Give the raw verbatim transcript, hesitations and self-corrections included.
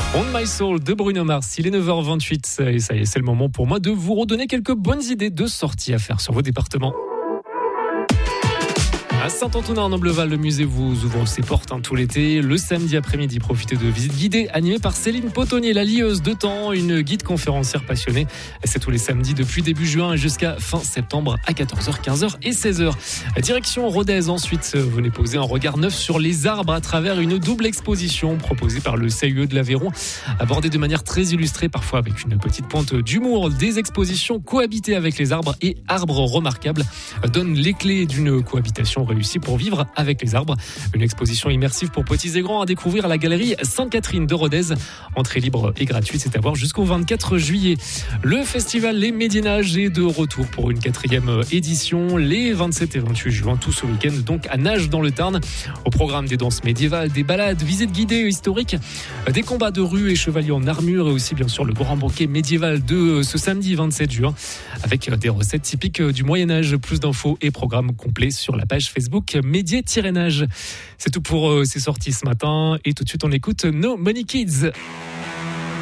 On My Soul de Bruno Mars, il est neuf heures vingt-huit et ça y est, c'est le moment pour moi de vous redonner quelques bonnes idées de sorties à faire sur vos départements. À Saint-Antonin en Ambleval, le musée vous ouvre ses portes hein, tout l'été. Le samedi après-midi, profitez de visites guidées animées par Céline Potonnier, la lieuse de temps, une guide conférencière passionnée. C'est tous les samedis depuis début juin jusqu'à fin septembre à quatorze heures, quinze heures et seize heures. Direction Rodez ensuite, venez poser un regard neuf sur les arbres à travers une double exposition proposée par le C I E de l'Aveyron, abordée de manière très illustrée, parfois avec une petite pointe d'humour. Des expositions cohabiter avec les arbres et arbres remarquables donnent les clés d'une cohabitation réussi pour vivre avec les arbres. Une exposition immersive pour petits et grands à découvrir à la galerie Sainte-Catherine de Rodez. Entrée libre et gratuite, c'est à voir jusqu'au vingt-quatre juillet. Le festival Les Médinages est de retour pour une quatrième édition les vingt-sept et vingt-huit juin, tout ce week-end donc à Nages dans le Tarn. Au programme des danses médiévales, des balades, visites guidées historiques, des combats de rue et chevaliers en armure et aussi bien sûr le grand banquet médiéval de ce samedi vingt-sept juin avec des recettes typiques du Moyen-Âge. Plus d'infos et programmes complets sur la page Facebook Médié-Nage. C'est tout pour euh, ces sorties ce matin et tout de suite on écoute No Money Kids.